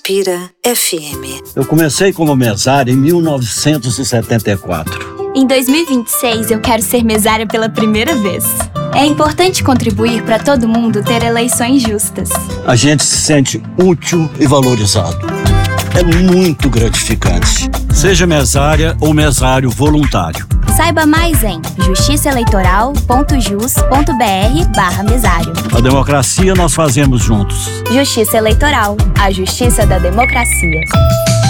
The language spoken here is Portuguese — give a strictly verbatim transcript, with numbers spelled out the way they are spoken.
Inspira F M. Eu comecei como mesária em mil novecentos e setenta e quatro. Em dois mil e vinte e seis, eu quero ser mesária pela primeira vez. É importante contribuir para todo mundo ter eleições justas. A gente se sente útil e valorizado. É muito gratificante. Seja mesária ou mesário voluntário. Saiba mais em justiçaeleitoral.jus.br barra mesário. A democracia nós fazemos juntos. Justiça Eleitoral, a justiça da democracia.